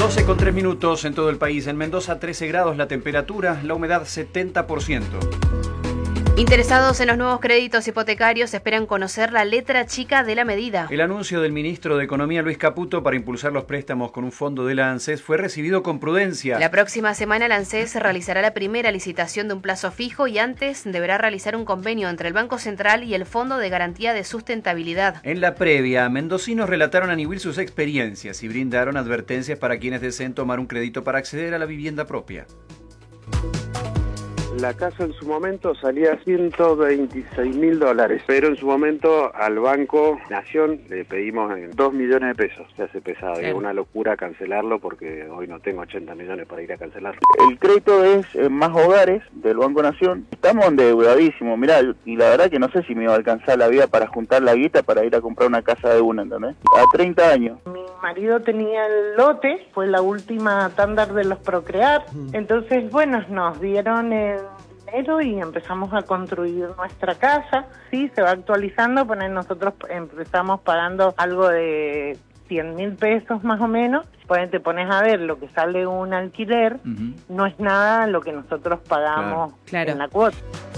12:03 en todo el país. En Mendoza 13 grados la temperatura, la humedad 70%. Interesados en los nuevos créditos hipotecarios esperan conocer la letra chica de la medida. El anuncio del ministro de Economía, Luis Caputo, para impulsar los préstamos con un fondo de la ANSES fue recibido con prudencia. La próxima semana la ANSES realizará la primera licitación de un plazo fijo y antes deberá realizar un convenio entre el Banco Central y el Fondo de Garantía de Sustentabilidad. En la previa, mendocinos relataron a Niwil sus experiencias y brindaron advertencias para quienes deseen tomar un crédito para acceder a la vivienda propia. La casa en su momento salía $126.000, pero en su momento al Banco Nación le pedimos 2 millones de pesos. Se hace pesado, es una locura cancelarlo porque hoy no tengo 80 millones para ir a cancelarlo. El crédito es más hogares del Banco Nación. Estamos endeudadísimos, mirá, y la verdad que no sé si me iba a alcanzar la vida para juntar la guita para ir a comprar una casa de una, ¿entendés? A 30 años. Mi marido tenía el lote, fue la última tanda de los Procrear, entonces bueno, nos dieron el dinero y empezamos a construir nuestra casa. Sí, se va actualizando, pero nosotros empezamos pagando algo de 100.000 pesos más o menos. Pues te pones a ver lo que sale un alquiler, no es nada lo que nosotros pagamos en la cuota.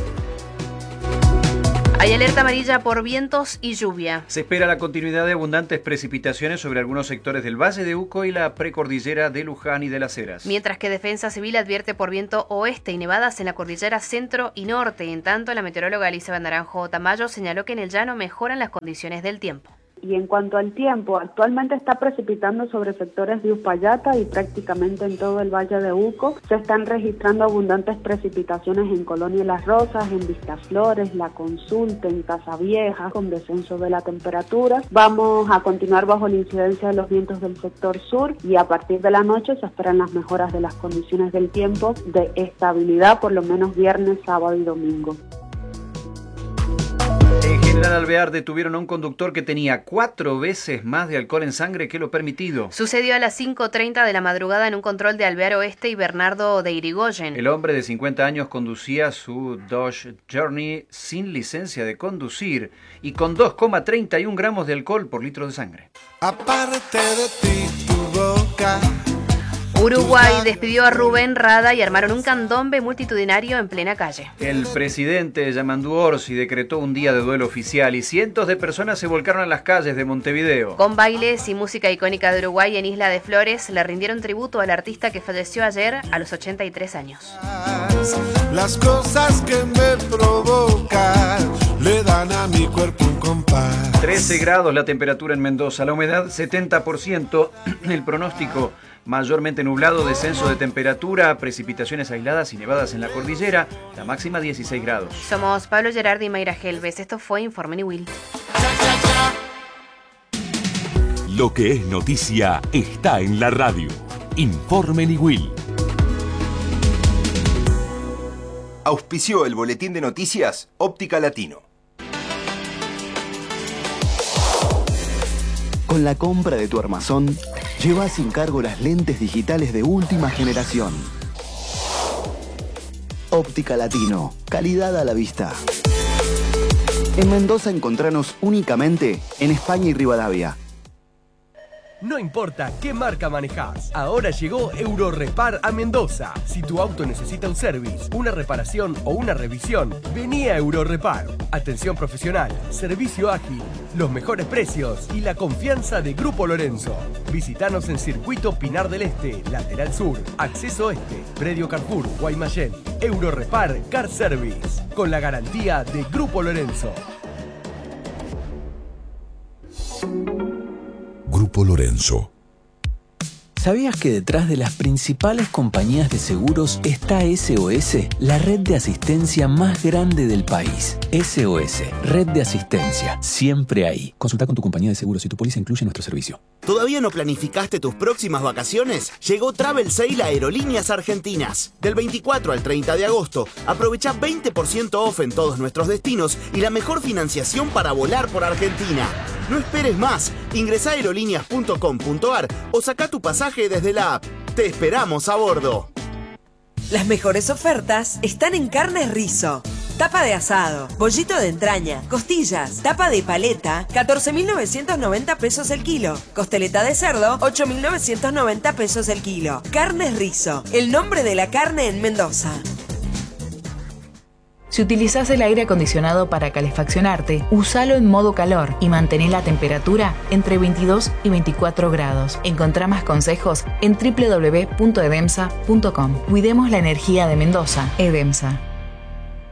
Hay alerta amarilla por vientos y lluvia. Se espera la continuidad de abundantes precipitaciones sobre algunos sectores del Valle de Uco y la precordillera de Luján y de Las Heras. Mientras que Defensa Civil advierte por viento oeste y nevadas en la cordillera centro y norte. En tanto, la meteoróloga Elizabeth Naranjo Tamayo señaló que en el llano mejoran las condiciones del tiempo. Y en cuanto al tiempo, actualmente está precipitando sobre sectores de Uspallata y prácticamente en todo el Valle de Uco. Se están registrando abundantes precipitaciones en Colonia Las Rosas, en Vistaflores, La Consulta, en Casa Vieja, con descenso de la temperatura. Vamos a continuar bajo la incidencia de los vientos del sector sur y a partir de la noche se esperan las mejoras de las condiciones del tiempo de estabilidad, por lo menos viernes, sábado y domingo. En General Alvear detuvieron a un conductor que tenía 4 veces más de alcohol en sangre que lo permitido. Sucedió a las 5:30 de la madrugada en un control de Alvear Oeste y Bernardo de Irigoyen. El hombre de 50 años conducía su Dodge Journey sin licencia de conducir y con 2,31 gramos de alcohol por litro de sangre. Aparte de ti, tu boca. Uruguay despidió a Rubén Rada y armaron un candombe multitudinario en plena calle. El presidente Yamandu Orsi decretó un día de duelo oficial y cientos de personas se volcaron a las calles de Montevideo. Con bailes y música icónica de Uruguay en Isla de Flores, le rindieron tributo al artista que falleció ayer a los 83 años. Las cosas que me provocan le dan a mi cuerpo un compás. 13 grados la temperatura en Mendoza, la humedad 70%, el pronóstico mayormente nublado, descenso de temperatura, precipitaciones aisladas y nevadas en la cordillera, la máxima 16 grados. Somos Pablo Gerardi y Mayra Helves, esto fue Informe Niwil. Lo que es noticia está en la radio. Informe Niwil. Auspició el boletín de noticias Óptica Latino. Con la compra de tu armazón, lleva sin cargo las lentes digitales de última generación. Óptica Latino, calidad a la vista. En Mendoza encontranos únicamente en España y Rivadavia. No importa qué marca manejás, ahora llegó Eurorepar a Mendoza. Si tu auto necesita un service, una reparación o una revisión, vení a Eurorepar. Atención profesional, servicio ágil, los mejores precios y la confianza de Grupo Lorenzo. Visítanos en Circuito Pinar del Este, Lateral Sur, Acceso Este, Predio Carrefour, Guaymallén. Eurorepar Car Service, con la garantía de Grupo Lorenzo. Grupo Lorenzo. ¿Sabías que detrás de las principales compañías de seguros está SOS, la red de asistencia más grande del país? SOS, red de asistencia, siempre ahí. Consulta con tu compañía de seguros si tu póliza incluye nuestro servicio. ¿Todavía no planificaste tus próximas vacaciones? Llegó Travel Sale a Aerolíneas Argentinas. Del 24 al 30 de agosto, aprovecha 20% off en todos nuestros destinos y la mejor financiación para volar por Argentina. No esperes más. Ingresá a aerolíneas.com.ar o saca tu pasaje desde la app. Te esperamos a bordo. Las mejores ofertas están en Carnes Rizo. tapa de asado, bollito de entraña, costillas, tapa de paleta, 14.990 pesos el kilo. Costeleta de cerdo, 8.990 pesos el kilo. Carnes Rizo, el nombre de la carne en Mendoza. Si utilizás el aire acondicionado para calefaccionarte, usalo en modo calor y mantén la temperatura entre 22 y 24 grados. Encontrá más consejos en www.edemsa.com. Cuidemos la energía de Mendoza. Edemsa.